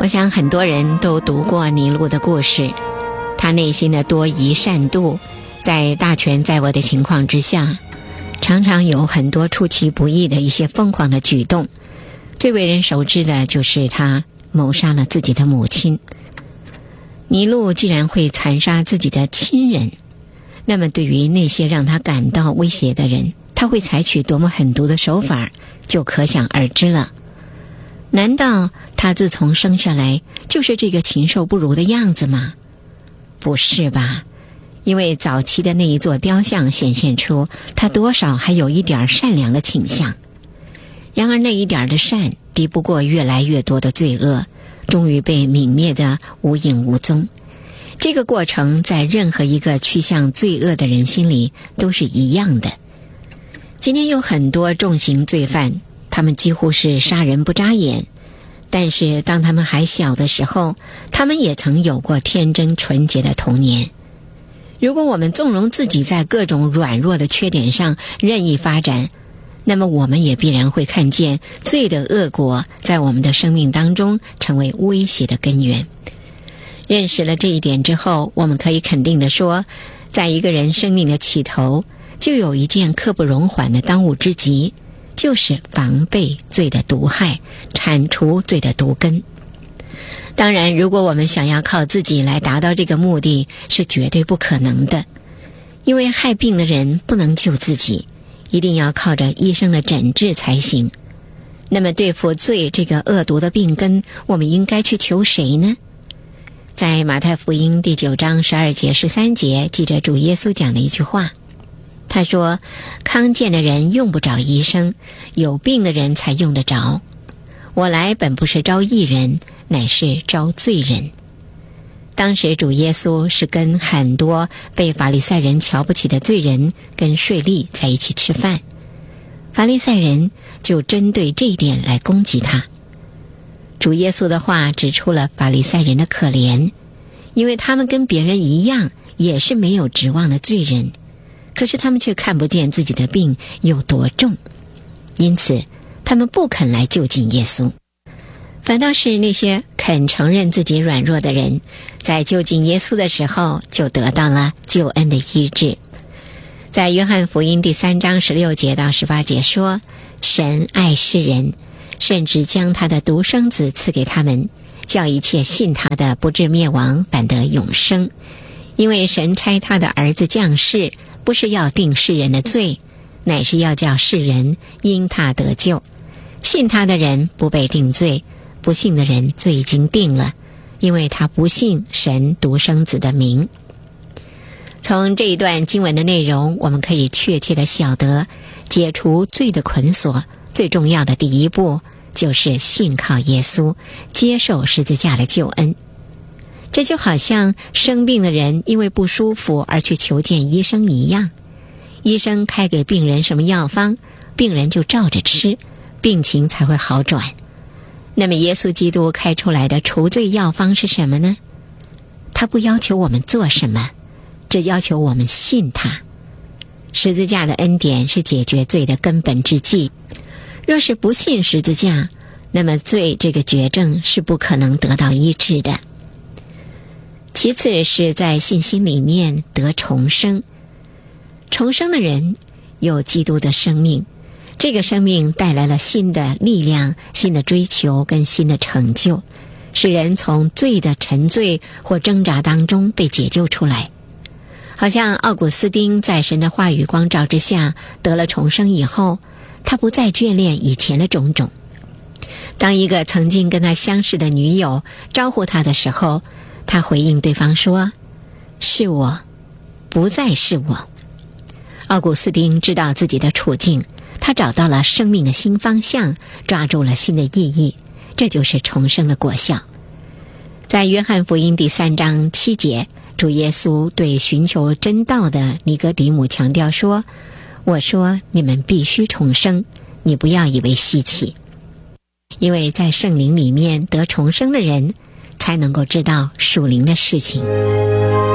我想很多人都读过尼禄的故事，他内心的多疑善妒，在大权在握的情况之下，常常有很多出其不意的一些疯狂的举动。最为人熟知的就是他谋杀了自己的母亲。尼禄既然会残杀自己的亲人，那么对于那些让他感到威胁的人，他会采取多么狠毒的手法，就可想而知了。难道他自从生下来就是这个禽兽不如的样子吗？不是吧，因为早期的那一座雕像显现出他多少还有一点善良的倾向。然而那一点的善敌不过越来越多的罪恶，终于被泯灭得无影无踪。这个过程在任何一个趋向罪恶的人心里都是一样的。今天有很多重刑罪犯，他们几乎是杀人不眨眼，但是当他们还小的时候，他们也曾有过天真纯洁的童年。如果我们纵容自己在各种软弱的缺点上任意发展，那么我们也必然会看见罪的恶果在我们的生命当中成为威胁的根源。认识了这一点之后，我们可以肯定地说，在一个人生命的起头，就有一件刻不容缓的当务之急，就是防备罪的毒害，铲除罪的毒根。当然，如果我们想要靠自己来达到这个目的，是绝对不可能的，因为害病的人不能救自己，一定要靠着医生的诊治才行。那么对付罪这个恶毒的病根，我们应该去求谁呢？在马太福音第9章12节13节，记着主耶稣讲了一句话，他说，康健的人用不着医生，有病的人才用得着。我来本不是招义人，乃是招罪人。当时主耶稣是跟很多被法利赛人瞧不起的罪人跟税吏在一起吃饭，法利赛人就针对这一点来攻击他。主耶稣的话指出了法利赛人的可怜，因为他们跟别人一样也是没有指望的罪人，可是他们却看不见自己的病有多重，因此他们不肯来就近耶稣。反倒是那些肯承认自己软弱的人，在就近耶稣的时候就得到了救恩的医治。在约翰福音第3章16节到18节说，神爱世人，甚至将他的独生子赐给他们，叫一切信他的不至灭亡，反得永生。因为神差他的儿子降世，不是要定世人的罪，乃是要叫世人因他得救。信他的人不被定罪，不信的人罪已经定了，因为他不信神独生子的名。从这一段经文的内容，我们可以确切地晓得，解除罪的捆锁最重要的第一步就是信靠耶稣，接受十字架的救恩。这就好像生病的人因为不舒服而去求见医生一样，医生开给病人什么药方，病人就照着吃，病情才会好转。那么耶稣基督开出来的除罪药方是什么呢？他不要求我们做什么，只要求我们信他。十字架的恩典是解决罪的根本之计，若是不信十字架，那么罪这个绝症是不可能得到医治的。其次是在信心里面得重生。重生的人有基督的生命，这个生命带来了新的力量、新的追求跟新的成就，使人从罪的沉醉或挣扎当中被解救出来。好像奥古斯丁在神的话语光照之下得了重生以后，他不再眷恋以前的种种。当一个曾经跟他相识的女友招呼他的时候，他回应对方说，是我，不再是我。奥古斯丁知道自己的处境，他找到了生命的新方向，抓住了新的意义，这就是重生的果效。在约翰福音第3章7节，主耶稣对寻求真道的尼哥底母强调说，我说你们必须重生，你不要以为稀奇。因为在圣灵里面得重生的人才能够知道属灵的事情。